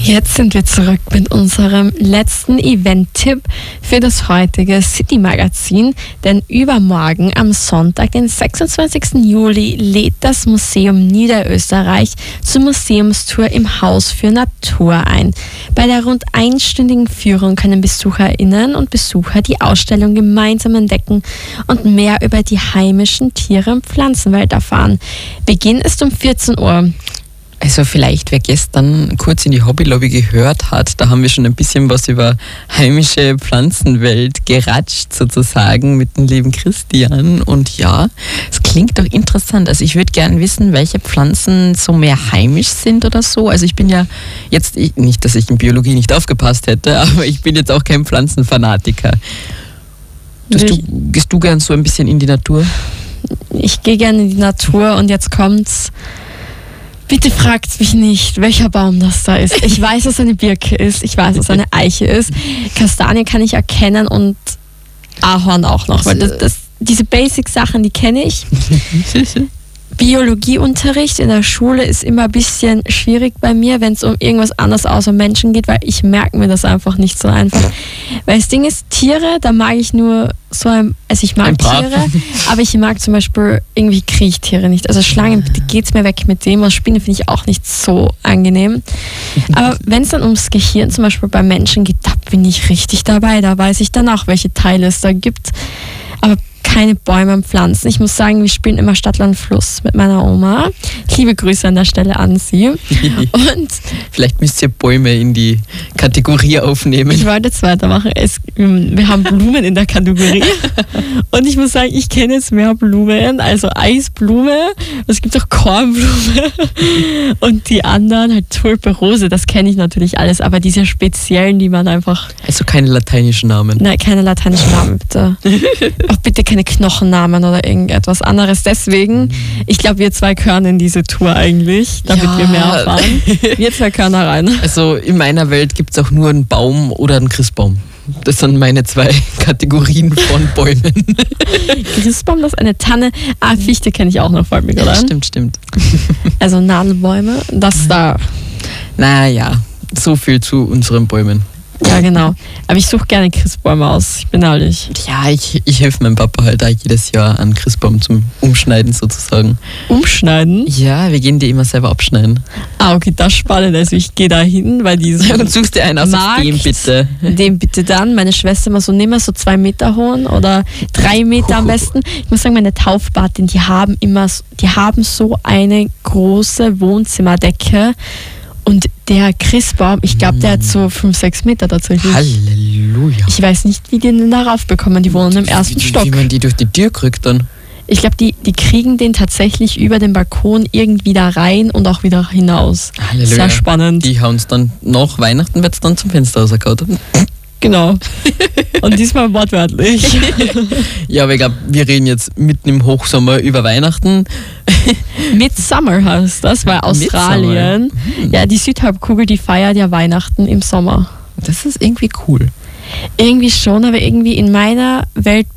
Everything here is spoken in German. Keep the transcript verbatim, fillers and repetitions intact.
Jetzt sind wir zurück mit unserem letzten Event-Tipp für das heutige City-Magazin. Denn übermorgen am Sonntag, den sechsundzwanzigsten Juli, lädt das Museum Niederösterreich zur Museumstour im Haus für Natur ein. Bei der rund einstündigen Führung können Besucherinnen und Besucher die Ausstellung gemeinsam entdecken und mehr über die heimischen Tiere und Pflanzenwelt erfahren. Beginn ist um vierzehn Uhr. Also vielleicht, wer gestern kurz in die Hobbylobby gehört hat, da haben wir schon ein bisschen was über heimische Pflanzenwelt geratscht sozusagen mit dem lieben Christian. Und ja, es klingt doch interessant. Also ich würde gerne wissen, welche Pflanzen so mehr heimisch sind oder so. Also ich bin ja jetzt, ich, nicht, dass ich in Biologie nicht aufgepasst hätte, aber ich bin jetzt auch kein Pflanzenfanatiker. Tust du, gehst du gern so ein bisschen in die Natur? Ich gehe gerne in die Natur und jetzt kommt's. Bitte fragt mich nicht, welcher Baum das da ist. Ich weiß, dass es eine Birke ist. Ich weiß, dass es eine Eiche ist. Kastanie kann ich erkennen und Ahorn auch noch. Weil das, das, diese Basic-Sachen, die kenne ich. Biologieunterricht in der Schule ist immer ein bisschen schwierig bei mir, wenn es um irgendwas anderes außer Menschen geht, weil ich merke mir das einfach nicht so einfach. Weil das Ding ist, Tiere, da mag ich nur so ein, also ich mag Tiere, aber ich mag zum Beispiel irgendwie Kriechtiere nicht. Also Schlangen, bitte geht's mir weg mit dem. Und Spinnen finde ich auch nicht so angenehm. Aber wenn es dann ums Gehirn zum Beispiel bei Menschen geht, da bin ich richtig dabei. Da weiß ich dann auch, welche Teile es da gibt. Aber keine Bäume und Pflanzen. Ich muss sagen, wir spielen immer Stadt, Land, Fluss mit meiner Oma. Liebe Grüße an der Stelle an sie. Und vielleicht müsst ihr Bäume in die Kategorie aufnehmen. Ich wollte jetzt weitermachen. Es, wir haben Blumen in der Kategorie. Und ich muss sagen, ich kenne jetzt mehr Blumen. Also Eisblume, es gibt auch Kornblume. Und die anderen, halt Tulpe, Rose, das kenne ich natürlich alles. Aber diese speziellen, die man einfach... Also keine lateinischen Namen. Nein, keine lateinischen Namen, bitte. Auch bitte keine Knochennamen oder irgendetwas anderes. Deswegen, ich glaube, wir zwei gehören in diese Tour eigentlich, damit ja. wir mehr erfahren. Wir zwei gehören da rein. Also in meiner Welt gibt es auch nur einen Baum oder einen Christbaum. Das sind meine zwei Kategorien von Bäumen. Christbaum, das ist eine Tanne. Ah, Fichte kenne ich auch noch, fällt mir gerade ein. Stimmt, stimmt. Also Nadelbäume, das da. Naja, so viel zu unseren Bäumen. Ja, genau. Aber ich suche gerne Christbäume aus, ich bin ehrlich. Ja, ich, ich helfe meinem Papa halt auch jedes Jahr an Christbaum zum Umschneiden sozusagen. Umschneiden? Ja, wir gehen die immer selber abschneiden. Ah, okay, das ist spannend. Also ich gehe da hin, weil die so und suchst dir einen aus, dem bitte. Den bitte dann. Meine Schwester immer so, nimm mal so zwei Meter hohen oder drei Meter am besten. Ich muss sagen, meine Taufpatin, die haben immer, die haben so eine große Wohnzimmerdecke. Und der Christbaum, ich glaube, der hat so fünf, sechs Meter tatsächlich. Halleluja. Ich weiß nicht, wie die den darauf bekommen. Die wohnen im ersten wie, Stock. Wie man die durch die Tür kriegt dann? Ich glaube, die, die kriegen den tatsächlich über den Balkon irgendwie da rein und auch wieder hinaus. Halleluja. Sehr spannend. Die hauen es dann nach Weihnachten, wird es dann zum Fenster rausgehauen. Genau. Und diesmal wortwörtlich. Ja, aber ich glaube, wir reden jetzt mitten im Hochsommer über Weihnachten. Midsummer heißt das, weil Australien, hm. ja, die Südhalbkugel, die feiert ja Weihnachten im Sommer. Das ist irgendwie cool. Irgendwie schon, aber irgendwie in meiner Welt